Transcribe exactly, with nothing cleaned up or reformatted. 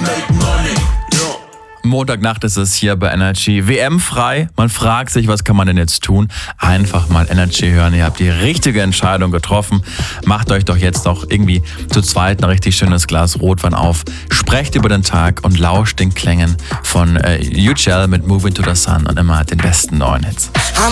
Montagnacht ist es hier bei Energy. W M-frei. Man fragt sich, was kann man denn jetzt tun? Einfach mal Energy hören. Ihr habt die richtige Entscheidung getroffen. Macht euch doch jetzt noch irgendwie zu zweit ein richtig schönes Glas Rotwein auf. Sprecht über den Tag und lauscht den Klängen von äh, U G L mit Moving to the Sun und immer den besten neuen Hits.